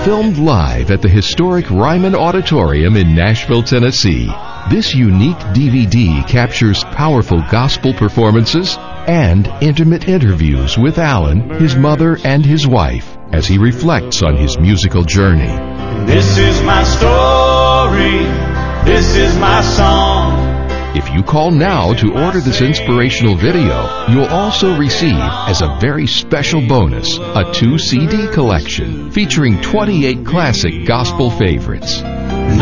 filmed live at the historic Ryman Auditorium in Nashville, Tennessee. This unique DVD captures powerful gospel performances and intimate interviews with Alan, his mother, and his wife as he reflects on his musical journey. This is my story. This is my song. If you call now to order this inspirational video, you'll also receive, as a very special bonus, a 2 CD collection featuring 28 classic gospel favorites.